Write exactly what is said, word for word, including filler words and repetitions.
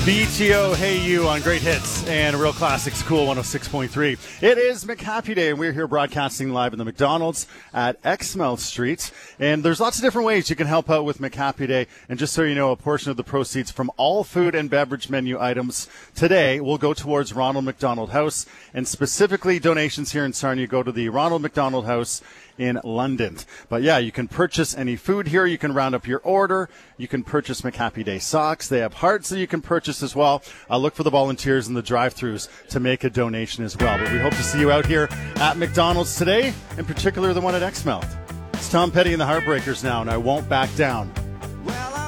B T O, Hey You on Great Hits and Real Classics, Cool one oh six point three. It is McHappy Day, and we're here broadcasting live in the McDonald's at Exmouth Street. And there's lots of different ways you can help out with McHappy Day. And just so you know, a portion of the proceeds from all food and beverage menu items today will go towards Ronald McDonald House. And specifically, donations here in Sarnia go to the Ronald McDonald House in London. But yeah, you can purchase any food here. You can round up your order. You can purchase McHappy Day socks. They have hearts that you can purchase as well. Uh, look for the volunteers in the drive-thrus to make a donation as well. But we hope to see you out here at McDonald's today, in particular the one at Exmouth. It's Tom Petty and the Heartbreakers now, and I Won't Back Down.